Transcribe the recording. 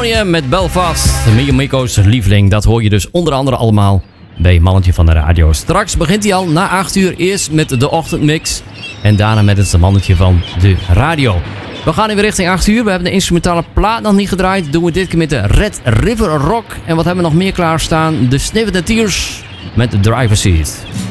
Bonnie M met Belfast. Miko's lieveling. Dat hoor je dus onder andere allemaal bij Mannetje van de Radio. Straks begint hij al na 8 uur. Eerst met de ochtendmix. En daarna met het Mannetje van de Radio. We gaan weer richting 8 uur. We hebben de instrumentale plaat nog niet gedraaid. Doen we dit keer met de Red River Rock. En wat hebben we nog meer klaarstaan? De Sniffed Tears met de Driver's Seat.